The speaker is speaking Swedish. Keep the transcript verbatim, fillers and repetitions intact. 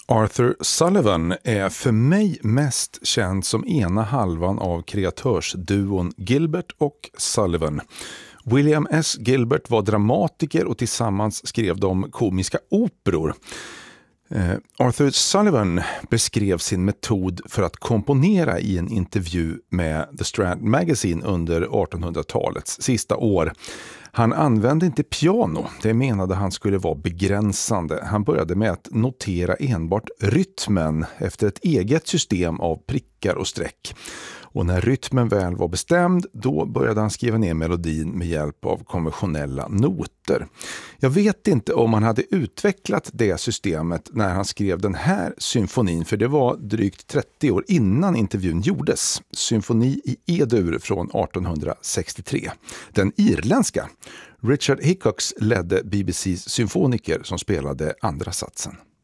Arthur Sullivan är för mig mest känd som ena halvan av kreatörsduon Gilbert och Sullivan. William S. Gilbert var dramatiker och tillsammans skrev de komiska operor. Uh, Arthur Sullivan beskrev sin metod för att komponera i en intervju med The Strand Magazine under artonhundratalets sista år. Han använde inte piano, det menade han skulle vara begränsande. Han började med att notera enbart rytmen efter ett eget system av prickar och streck. Och när rytmen väl var bestämd, då började han skriva ner melodin med hjälp av konventionella noter. Jag vet inte om han hade utvecklat det systemet när han skrev den här symfonin, för det var drygt trettio år innan intervjun gjordes. Symfoni i E-dur från artonhundrasextiotre. Den irländska. Richard Hickox ledde B B C:s symfoniker som spelade andra satsen.